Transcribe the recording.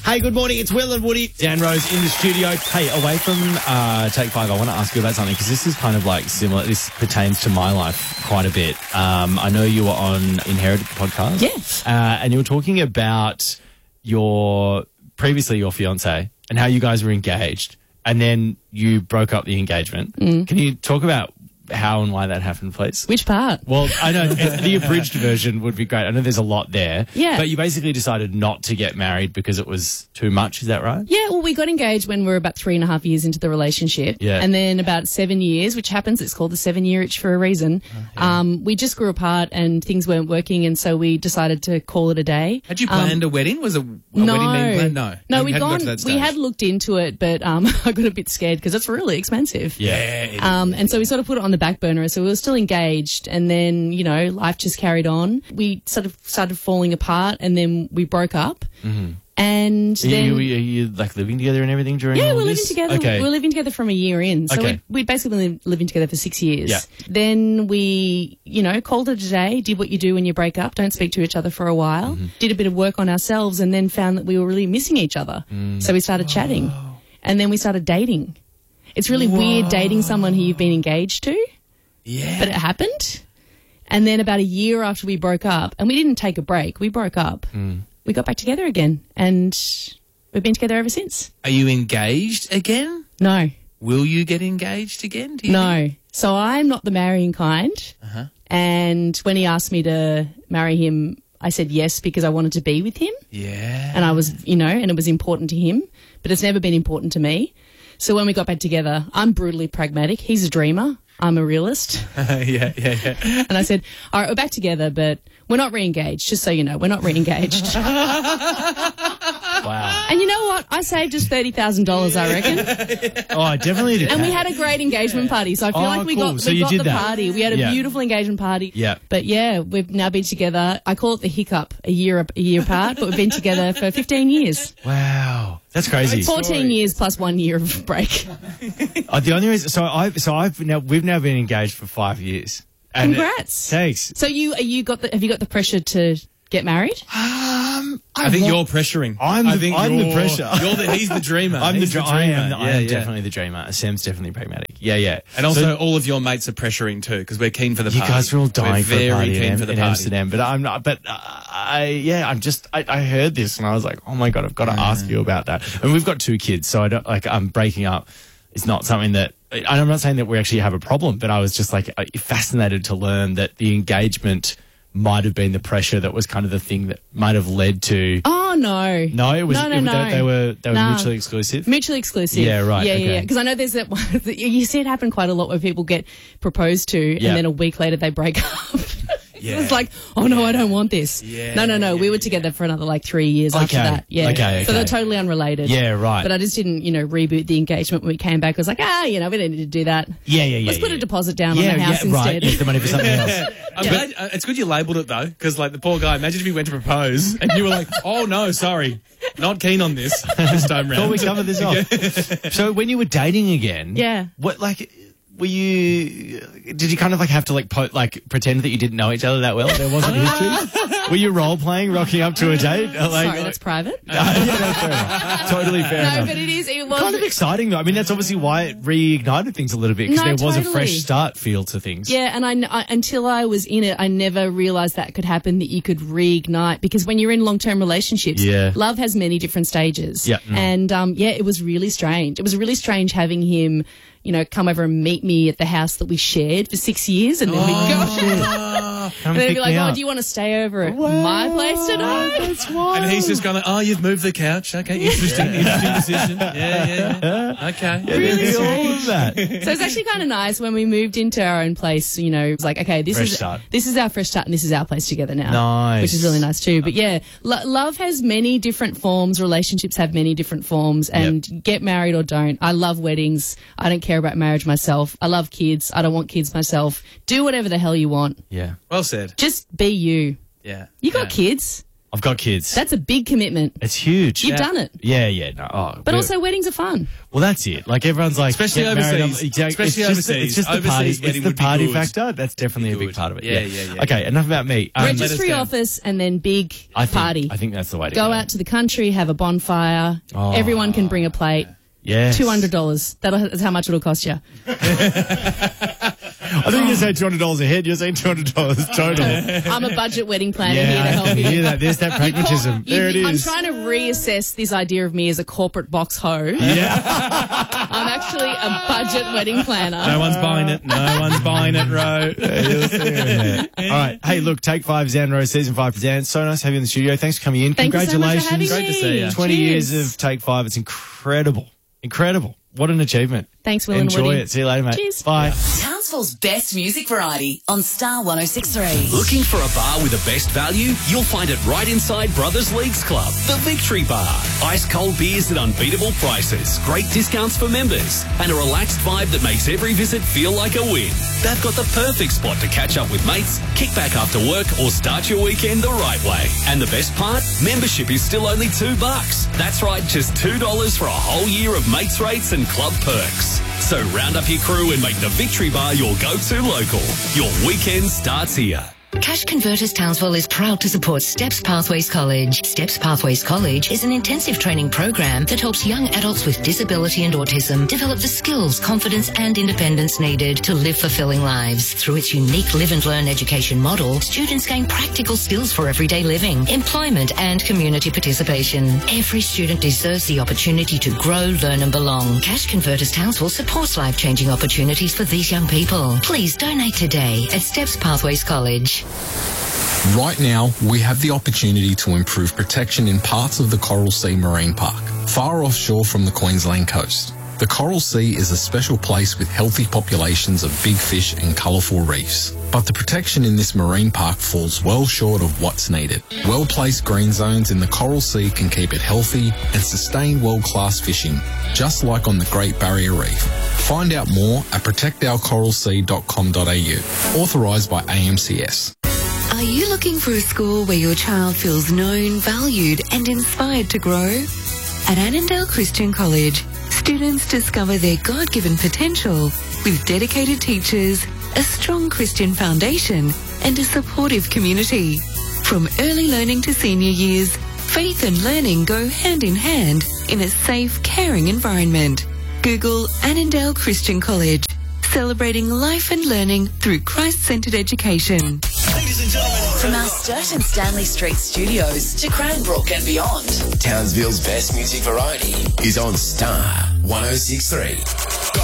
Hey, good morning. It's Will and Woody. Dan Rose in the studio. Hey, away from Take 5, I want to ask you about something because this is kind of like similar. This pertains to my life quite a bit. I know you were on Inherited podcast. Yes. And you were talking about your fiance and how you guys were engaged and then you broke up the engagement. Can you talk about how and why that happened, please? Which part? Well, I know the abridged version would be great. I know there's a lot there. Yeah. But you basically decided not to get married because it was too much. Is that right? Yeah, well, we got engaged when we were about 3.5 years into the relationship. Yeah. And then about 7 years, which happens, it's called the 7-year itch for a reason. We just grew apart and things weren't working, and so we decided to call it a day. Had you planned a wedding? Was a wedding being planned? No. No, We hadn't got to that we stage. had looked into it, but I got a bit scared because it's really expensive. Yeah. And so we sort of put it on the back burner. So we were still engaged, and then, you know, life just carried on. We sort of started falling apart, and then we broke up. Mm-hmm. And then... Are you like living together and everything during all we're living this? together. Okay. We're living together from a year in. So Okay. we'd basically been living together for 6 years. Yeah. Then we, you know, called it a day, did what you do when you break up, don't speak to each other for a while, did a bit of work on ourselves, and then found that we were really missing each other. So we started chatting. And then we started dating. It's really weird dating someone who you've been engaged to. Yeah. But it happened. And then about a year after we broke up, and we didn't take a break, we broke up, we got back together again. And we've been together ever since. Are you engaged again? No. Will you get engaged again? Do you No. think? So I'm not the marrying kind. And when he asked me to marry him, I said yes because I wanted to be with him. Yeah. And I was, you know, and it was important to him. But it's never been important to me. So when we got back together, I'm brutally pragmatic. He's a dreamer. I'm a realist. yeah. And I said, all right, we're back together, but we're not re-engaged, just so you know. We're not re-engaged. Wow. And you know what? I saved us $30,000, I reckon. Oh, I definitely did. And we had a great engagement party, so I feel like we cool. got, So we you got did the that. party. We had a Yeah. beautiful engagement party. Yeah. But yeah, we've now been together. I call it the hiccup, a year apart, but we've been together for 15 years. Wow. That's crazy. 14 years plus 1 year of break. The only reason, we've now been engaged for 5 years. And Congrats. Thanks. So have you got the pressure to get married? I think you're pressuring. I'm the pressure. He's the dreamer. I am Yeah. definitely the dreamer. Sam's definitely pragmatic. Yeah. And also, all of your mates are pressuring too, because we're keen for the You party. guys are all dying for We're a party very keen in, for the in party. Amsterdam, but I'm not. But I heard this and I was like, oh my God, I've got to ask you about that. And we've got 2 kids, so I don't like. Breaking up is not something that. And I'm not saying that we actually have a problem, but I was just like fascinated to learn that the engagement might have been the pressure that was kind of the thing that might have led to. Oh no. No, it was. No. They were Nah. mutually exclusive. Mutually exclusive. Yeah, right, Yeah, okay. yeah. Because I know there's that one, you see it happen quite a lot where people get proposed to Yeah. and then a week later they break up. Yeah. It's like, oh no, I don't want this. Yeah, No. We were together for another like 3 years after Okay. that. Yeah. Okay. So they're totally unrelated. Yeah, right. But I just didn't, reboot the engagement when we came back. I was like, we don't need to do that. Yeah. Let's put a deposit down on Yeah, the house yeah, right. instead. Use the money for something else. I'm glad, it's good you labelled it though, because like the poor guy. Imagine if he went to propose and you were like, "Oh no, sorry, not keen on this time round." Thought we covered this off. So when you were dating again, Yeah. what were you? Did you kind of like have to pretend that you didn't know each other that well? There wasn't history. Were you role playing, rocking up to a date? Sorry, that's private. Yeah, fair enough. Totally fair No, enough. but it was Kind of exciting though. I mean, that's obviously why it reignited things a little bit because No, there was a totally. fresh start feel to things. Yeah, and I until I was in it, I never realised that could happen, that you could reignite. Because when you're in long-term relationships, Yeah. love has many different stages. Yeah. And, it was really strange. It was really strange having him, come over and meet me at the house that we shared for 6 years. And then we'd go... Come And they'd pick be like, me oh, up. do you want to stay over at my place tonight? That's wild. And he's just going, "Oh, you've moved the couch. Okay, interesting decision. Yeah. Okay. Really all of that. So it's actually kind of nice when we moved into our own place, it's like, okay, this Fresh start. is our fresh start and this is our place together now. Nice. Which is really nice too. But yeah, love has many different forms. Relationships have many different forms, and get married or don't. I love weddings. I don't care about marriage myself. I love kids. I don't want kids myself. Do whatever the hell you want. Yeah. Well said. Just be you. Yeah. You got kids. I've got kids. That's a big commitment. It's huge. You've done it. Yeah. No. Oh, But also weddings are fun. well, that's it. Like everyone's like, Especially get married, overseas. Exactly. Especially It's just the overseas. party. Overseas It's wedding the would be party good. factor. That's definitely a big Good. part of it. Yeah. Okay, enough about me. Registry down. office and then big party. I think that's the way to Go out to the country, have a bonfire. Oh. Everyone can bring a plate. Yes. $200. That's how much it'll cost you. I think you said $200 a head. You're saying $200 total. I'm a budget wedding planner here to Yeah, I help can you. hear that. There's that pragmatism. There it is. I'm trying to reassess this idea of me as a corporate box hoe. Yeah. I'm actually a budget wedding planner. No one's buying it. No one's buying it, Ro. All right. Hey, look, Take 5 Xanro, Season 5 presents. So nice to have you in the studio. Thanks for coming in. Thank you so much for having Congratulations. Great to see me. you. 20 years Cheers. of Take 5. It's incredible. Incredible. What an achievement. Thanks, Will and Enjoy Woody. it. See you later, mate. Cheers. Bye. Townsville's best music variety on Star 106.3. Looking for a bar with the best value? You'll find it right inside Brothers Leagues Club, the Victory Bar. Ice cold beers at unbeatable prices, great discounts for members, and a relaxed vibe that makes every visit feel like a win. They've got the perfect spot to catch up with mates, kick back after work, or start your weekend the right way. And the best part? Membership is still only $2. That's right, just $2 for a whole year of mates rates and club perks. So round up your crew and make the Victory Bar your go-to local. Your weekend starts here. Cash Converters Townsville is proud to support Steps Pathways College. Steps Pathways College is an intensive training program that helps young adults with disability and autism develop the skills, confidence and independence needed to live fulfilling lives. Through its unique live and learn education model, students gain practical skills for everyday living, employment and community participation. Every student deserves the opportunity to grow, learn and belong. Cash Converters Townsville supports life-changing opportunities for these young people. Please donate today at Steps Pathways College. Right now, we have the opportunity to improve protection in parts of the Coral Sea Marine Park, far offshore from the Queensland coast. The Coral Sea is a special place with healthy populations of big fish and colourful reefs. But the protection in this marine park falls well short of what's needed. Well-placed green zones in the Coral Sea can keep it healthy and sustain world-class fishing, just like on the Great Barrier Reef. Find out more at protectourcoralsea.com.au. Authorised by AMCS. Are you looking for a school where your child feels known, valued and inspired to grow? At Annandale Christian College, students discover their God-given potential with dedicated teachers, a strong Christian foundation and a supportive community. From early learning to senior years, faith and learning go hand in hand in a safe, caring environment. Google Annandale Christian College, celebrating life and learning through Christ-centered education. Ladies and gentlemen, From our Sturt and Stanley Street studios to Cranbrook and beyond. Townsville's best music variety is on Star 106.3.